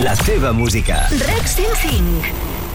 La teva música. REC 105.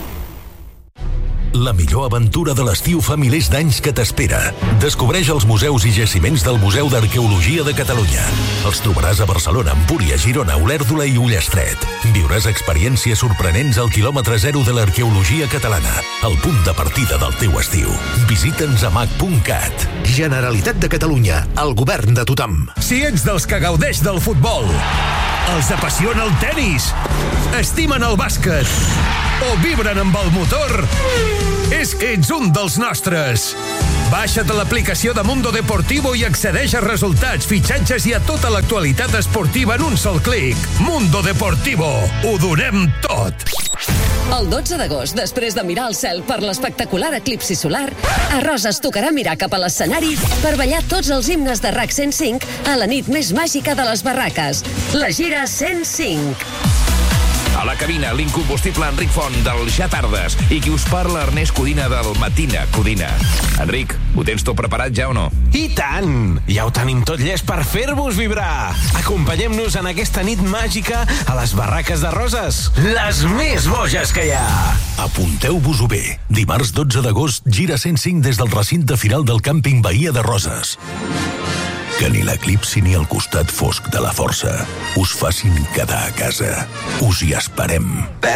La millor aventura de l'estiu fa milers d'anys que t'espera. Descobreix els museus i jaciments del Museu d'Arqueologia de Catalunya. Els trobaràs a Barcelona, Empúria, Girona, Olèrdola i Ullastret. Viuràs experiències sorprenents al quilòmetre zero de l'arqueologia catalana, el punt de partida del teu estiu. Visita'ns a mac.cat. Generalitat de Catalunya, el govern de tothom. Si ets dels que gaudeix del futbol, els apassiona el tenis, estimen el bàsquet o vibren amb el motor, és que ets un dels nostres. Baixa't a l'aplicació de Mundo Deportivo i accedeix a resultats, fitxatges i a tota l'actualitat esportiva en un sol clic. Mundo Deportivo. Ho donem tot. El 12 d'agost, després de mirar el cel per l'espectacular eclipsi solar, a Roses tocarà mirar cap a l'escenari per ballar tots els himnes de RAC 105 a la nit més màgica de les barraques, la Gira 105. A la cabina, l'incombustible Enric Font del Ja Tardes i qui us parla, Ernest Codina del Matina Codina. Enric, ho tens tot preparat ja o no? I tant! Ja ho tenim tot llest per fer-vos vibrar! Acompanyem-nos en aquesta nit màgica a les barraques de Roses, les més boges que hi ha! Apunteu-vos-ho bé. Dimarts 12 d'agost, Gira 105 des del recinte final del càmping Bahia de Roses. Que ni l'eclipsi ni el costat fosc de la força us facin quedar a casa. Us hi esperem.